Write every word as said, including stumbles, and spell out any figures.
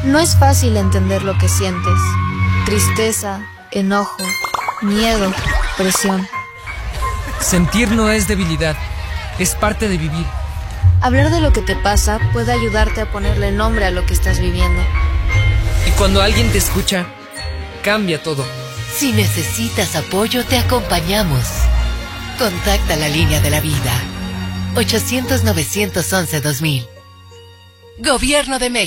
No es fácil entender lo que sientes. Tristeza, enojo, miedo, presión. Sentir no es debilidad, es parte de vivir. Hablar de lo que te pasa puede ayudarte a ponerle nombre a lo que estás viviendo. Y cuando alguien te escucha, cambia todo. Si necesitas apoyo, te acompañamos. Contacta la línea de la vida. ochocientos, novecientos once, dos mil. Gobierno de México.